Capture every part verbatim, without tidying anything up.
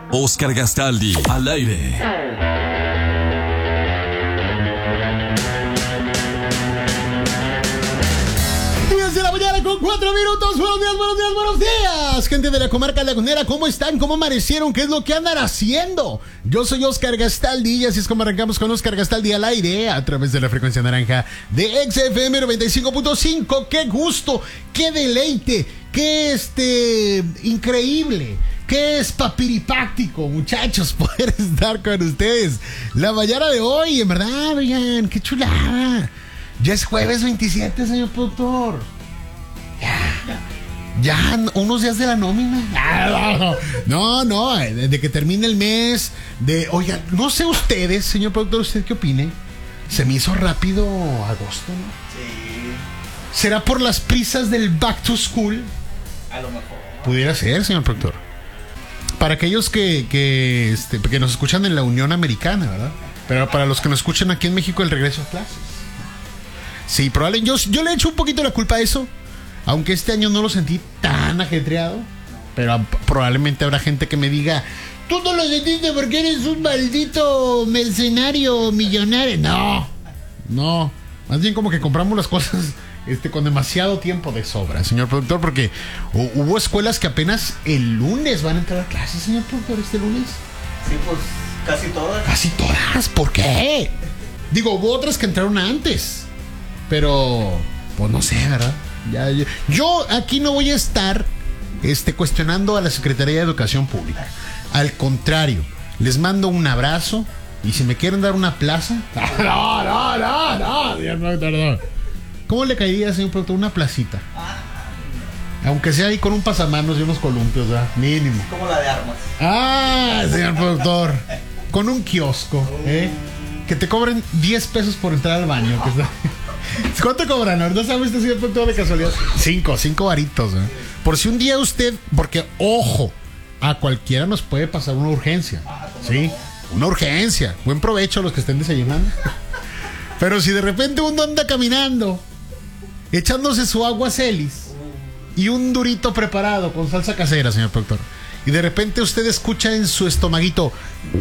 Oscar Gastaldi, al aire. De la mañana con cuatro minutos. Buenos días, buenos días, buenos días. Gente de la comarca lagunera, ¿cómo están? ¿Cómo amanecieron? ¿Qué es lo que andan haciendo? Yo soy Oscar Gastaldi y así es como arrancamos con Oscar Gastaldi al aire a través de la frecuencia naranja de X F M noventa y cinco punto cinco. ¡Qué gusto! ¡Qué deleite! ¡Qué este increíble! ¡Qué es papiripáctico, muchachos, poder estar con ustedes la mañana de hoy! En verdad, oigan, qué chulada. Ya es jueves veintisiete, señor productor. Ya, ya, unos días de la nómina. No, no, de que termine el mes. De, oigan, no sé ustedes, señor productor, ¿usted qué opine? Se me hizo rápido agosto, ¿no? Sí. ¿Será por las prisas del back to school? A lo mejor. Pudiera ser, señor productor. Para aquellos que, que, este, que nos escuchan en la Unión Americana, ¿verdad? Pero para los que nos escuchan aquí en México, el regreso a clases. Sí, probablemente. Yo, yo le echo un poquito la culpa a eso. Aunque este año no lo sentí tan ajetreado. Pero probablemente habrá gente que me diga: tú no lo sentiste porque eres un maldito mercenario millonario. No, no. Más bien como que compramos las cosas este, con demasiado tiempo de sobra, señor productor. Porque hubo escuelas que apenas el lunes van a entrar a clases, señor productor, este lunes. Sí, pues casi todas. Casi todas. ¿Por qué? Digo, hubo otras que entraron antes. Pero, pues no sé, ¿verdad? Ya, yo, yo aquí no voy a estar este, cuestionando a la Secretaría de Educación Pública. Al contrario, les mando un abrazo. Y si me quieren dar una plaza. No, no, no, no, Dios mío, perdón. ¿Cómo le caería, señor productor, una placita? Aunque sea ahí con un pasamanos y unos columpios, ¿verdad? Mínimo. Como la de armas. Ah, señor productor. Con un kiosco, ¿eh? Que te cobren diez pesos por entrar al baño. Que está... ¿Cuánto cobran? ¿No sabes este señor productor de casualidad? Cinco, cinco varitos, ¿eh? Por si un día usted, porque ojo, a cualquiera nos puede pasar una urgencia, ¿sí? Una urgencia. Buen provecho a los que estén desayunando. Pero si de repente uno anda caminando, echándose su agua Celis y un durito preparado con salsa casera, señor productor, y de repente usted escucha en su estomaguito,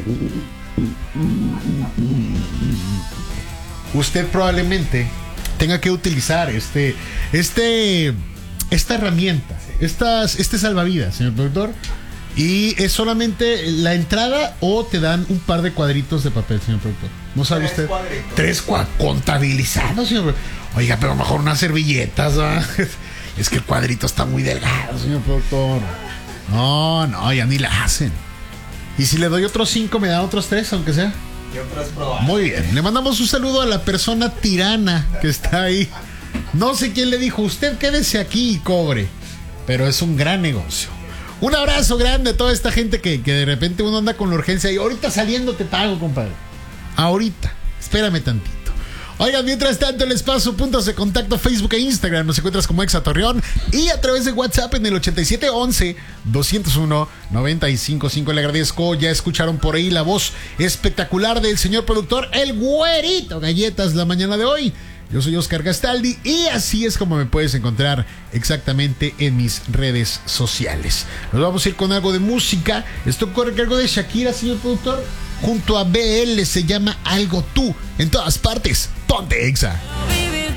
usted probablemente tenga que utilizar este, este, esta herramienta, estas, este salvavidas, señor productor. Y es solamente la entrada o te dan un par de cuadritos de papel, señor productor. ¿No sabe Tres usted? Cuadritos. Tres cuadritos contabilizados, señor productor. Oiga, pero mejor unas servilletas, ¿verdad? Es que el cuadrito está muy delgado, señor productor. No, no, ya ni la hacen. Y si le doy otros cinco, me dan otros tres, aunque sea. Yo creo es probable. Muy bien, le mandamos un saludo a la persona tirana que está ahí. No sé quién le dijo, usted quédese aquí y cobre. Pero es un gran negocio. Un abrazo grande a toda esta gente que, que de repente uno anda con la urgencia y ahorita saliendo te pago, compadre. Ahorita, espérame tantito. Oigan, mientras tanto les paso puntos de contacto Facebook e Instagram. Nos encuentras como Exa Torreón y a través de WhatsApp en el ochenta y siete once doscientos uno noventa y cinco cinco. Le agradezco, ya escucharon por ahí la voz espectacular del señor productor, el Güerito Galletas, la mañana de hoy. Yo soy Oscar Gastaldi y así es como me puedes encontrar exactamente en mis redes sociales. Nos vamos a ir con algo de música. Esto corre a cargo de Shakira, señor productor. Junto a B L se llama Algo Tú. En todas partes, ponte Exa.